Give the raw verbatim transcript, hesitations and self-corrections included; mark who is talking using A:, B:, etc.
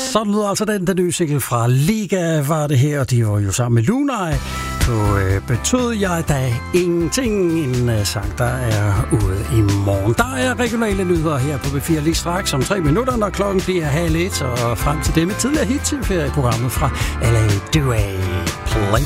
A: Sådan lyder altså den, den nye single fra Liga var det her, og de var jo sammen med Lunaj. Så øh, betød jeg da ingenting, en uh, sang, der er ude i morgen. Der er regionale nyheder her på B fire lige straks om tre minutter, når klokken bliver halv et, og frem til det med tidligere hit til ferieprogrammet fra L A Duay. Play